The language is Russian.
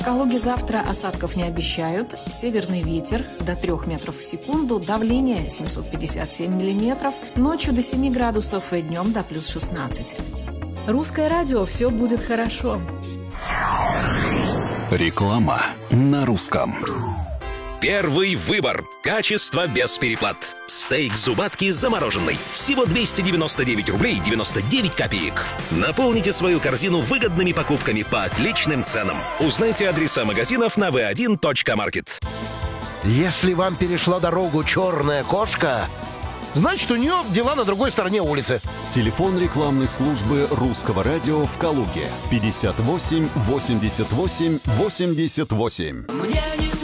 Калуге завтра осадков не обещают. Северный ветер до 3 метров в секунду, давление 757 миллиметров, ночью до 7 градусов и днем до плюс 16. Русское радио, все будет хорошо. Реклама на русском. Первый выбор. Качество без переплат. Стейк зубатки замороженный. Всего 299 рублей 99 копеек. Наполните свою корзину выгодными покупками по отличным ценам. Узнайте адреса магазинов на v1.market. Если вам перешла дорогу черная кошка, значит, у нее дела на другой стороне улицы. Телефон рекламной службы Русского радио в Калуге. 58 88 88. Мне